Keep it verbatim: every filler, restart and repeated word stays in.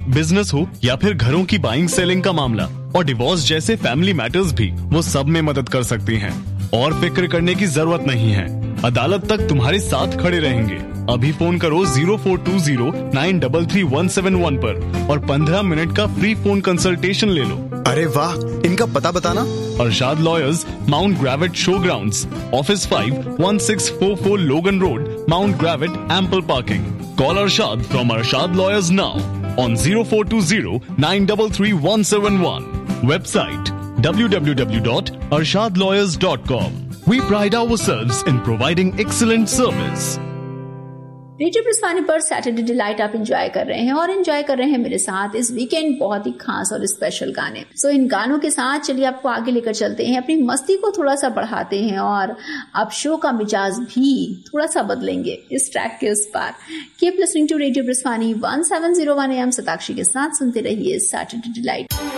Business हो या फिर घरों की बाइंग सेलिंग का मामला और डिवोर्स जैसे फैमिली मैटर्स भी वो सब में मदद कर सकती हैं। और फिक्र करने की जरूरत नहीं है, अदालत तक तुम्हारे साथ खड़े रहेंगे। अभी फोन करो zero four to zero nine three three one seven one पर और पंद्रह मिनट का फ्री फोन कंसल्टेशन ले लो। अरे वाह, इनका पता बताना। Arshad lawyers, mount ग्रेविट show grounds, office five one six four four लोगन road, mount ग्रेविट, ample parking. Call Arshad from Arshad lawyers now on zero four two zero nine three three one seven one. Website w w w dot arshad lawyers dot com. We pride ourselves in providing excellent service. Radio प्रस्थानी पर Saturday delight आप enjoy कर रहे हैं और enjoy कर रहे हैं मेरे साथ इस वीकेंड बहुत ही खास और स्पेशल गाने। सो so, इन गानों के साथ चलिए आपको आगे लेकर चलते हैं, अपनी मस्ती को थोड़ा सा बढ़ाते हैं और अब शो का मिजाज भी थोड़ा सा बदलेंगे इस ट्रैक के उस पार। Keep listening to radio प्रस्थानी one seven zero one A M. Satakshi के साथ सुनते रहिए सैटरडे डिलाइट।